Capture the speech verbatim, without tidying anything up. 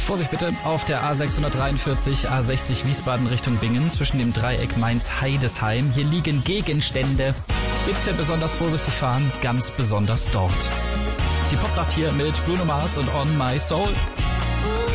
Vorsicht bitte auf der A sechshundertdreiundvierzig, A sechzig Wiesbaden Richtung Bingen zwischen dem Dreieck Mainz-Heidesheim. Hier liegen Gegenstände. Bitte besonders vorsichtig fahren, ganz besonders dort. Die Popnacht hier mit Bruno Mars und On My Soul.